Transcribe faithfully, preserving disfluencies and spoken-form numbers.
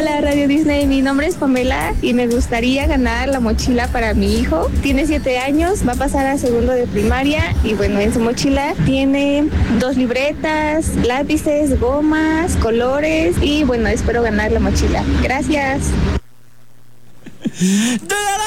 Hola Radio Disney, mi nombre es Pamela y me gustaría ganar la mochila para mi hijo. Tiene siete años, va a pasar a segundo de primaria y bueno, en su mochila tiene dos libretas, lápices, gomas, colores y bueno, espero ganar la mochila. Gracias.